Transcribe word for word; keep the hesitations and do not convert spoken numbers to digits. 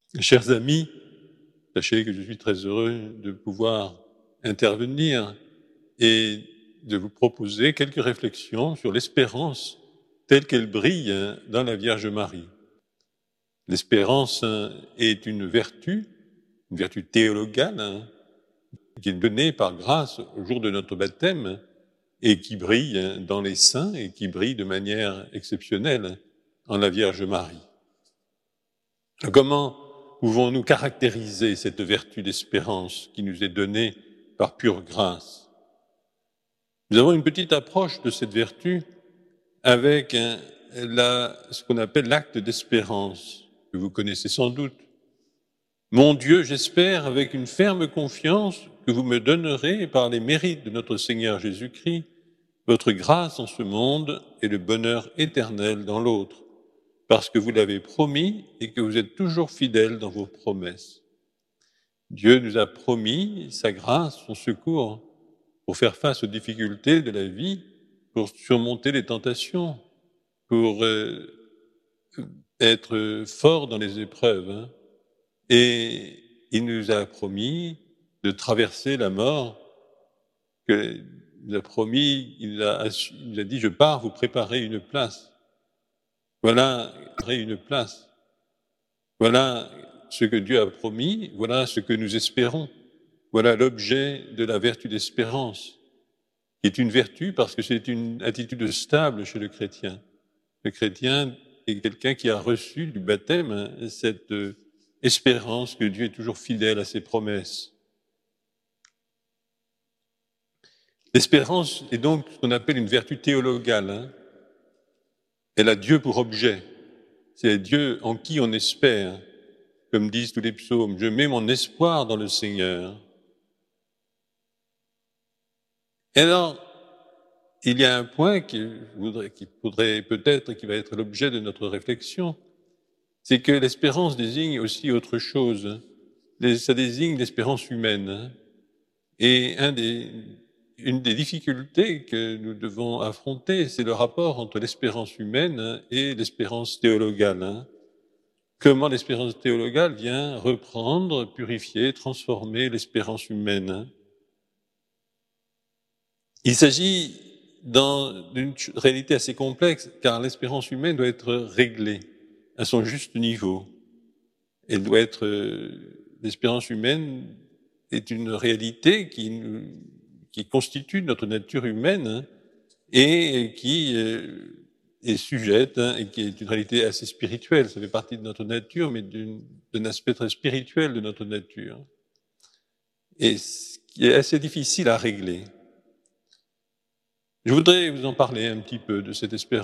Chers amis, sachez que je suis très heureux de pouvoir intervenir et de vous proposer quelques réflexions sur l'espérance telle qu'elle brille dans la Vierge Marie. L'espérance est une vertu, une vertu théologale, qui est donnée par grâce au jour de notre baptême et qui brille dans les saints et qui brille de manière exceptionnelle en la Vierge Marie. Comment pouvons-nous caractériser cette vertu d'espérance qui nous est donnée par pure grâce? Nous avons une petite approche de cette vertu avec un, la, ce qu'on appelle l'acte d'espérance, que vous connaissez sans doute. Mon Dieu, j'espère avec une ferme confiance que vous me donnerez, par les mérites de notre Seigneur Jésus-Christ, votre grâce en ce monde et le bonheur éternel dans l'autre, parce que vous l'avez promis et que vous êtes toujours fidèles dans vos promesses. Dieu nous a promis sa grâce, son secours, pour faire face aux difficultés de la vie, pour surmonter les tentations, pour euh, être fort dans les épreuves. Hein. Et il nous a promis de traverser la mort, que, il nous a promis, il nous a, il nous a dit, je pars vous préparer une place. Voilà, une place. Voilà ce que Dieu a promis, voilà ce que nous espérons. Voilà l'objet de la vertu d'espérance, qui est une vertu parce que c'est une attitude stable chez le chrétien. Le chrétien est quelqu'un qui a reçu du baptême cette espérance que Dieu est toujours fidèle à ses promesses. L'espérance est donc ce qu'on appelle une vertu théologale. Hein. Elle a Dieu pour objet. C'est Dieu en qui on espère. Comme disent tous les psaumes, je mets mon espoir dans le Seigneur. Et alors, il y a un point qui voudrait, qui faudrait peut-être, qui va être l'objet de notre réflexion, c'est que l'espérance désigne aussi autre chose. Ça désigne l'espérance humaine. Et un des, une des difficultés que nous devons affronter, c'est le rapport entre l'espérance humaine et l'espérance théologale. Comment l'espérance théologale vient reprendre, purifier, transformer l'espérance humaine. Il s'agit d'une réalité assez complexe, car l'espérance humaine doit être réglée à son juste niveau. Elle doit être, l'espérance humaine est une réalité qui, qui constitue notre nature humaine et qui est sujette, hein, et qui est une réalité assez spirituelle. Ça fait partie de notre nature, mais d'un aspect très spirituel de notre nature. Et ce qui est assez difficile à régler. Je voudrais vous en parler un petit peu de cette espérance.